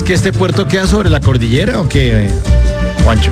que este puerto queda sobre la cordillera o qué, Juancho?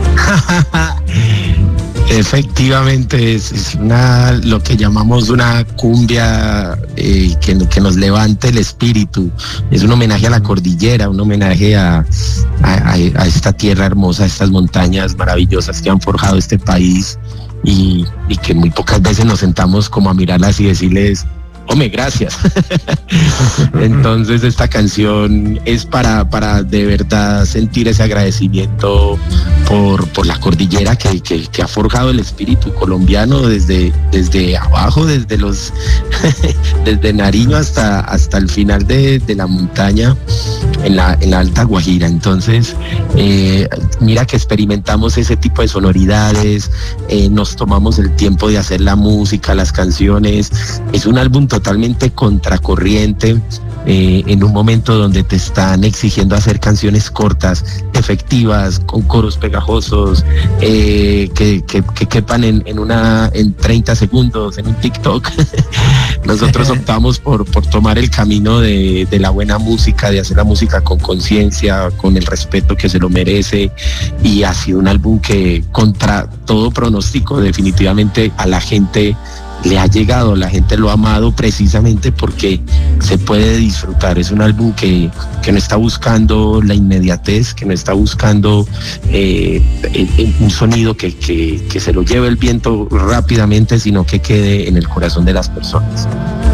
Efectivamente, es lo que llamamos una cumbia que nos levante el espíritu. Es un homenaje a la cordillera, un homenaje a esta tierra hermosa, a estas montañas maravillosas que han forjado este país y que muy pocas veces nos sentamos como a mirarlas y decirles: hombre, gracias. Entonces esta canción es para de verdad sentir ese agradecimiento por la cordillera que ha forjado el espíritu colombiano desde abajo, desde Nariño hasta el final de la montaña en la Alta Guajira. Entonces mira que experimentamos ese tipo de sonoridades, nos tomamos el tiempo de hacer la música, las canciones. Es un álbum totalmente contracorriente, en un momento donde te están exigiendo hacer canciones cortas, efectivas, con coros pegajosos, que quepan en 30 segundos, en un TikTok. Nosotros optamos por tomar el camino de la buena música, de hacer la música con conciencia, con el respeto que se lo merece, y ha sido un álbum que, contra todo pronóstico, definitivamente a la gente le ha llegado, la gente lo ha amado precisamente porque se puede disfrutar. Es un álbum que no está buscando la inmediatez, que no está buscando un sonido que se lo lleve el viento rápidamente, sino que quede en el corazón de las personas.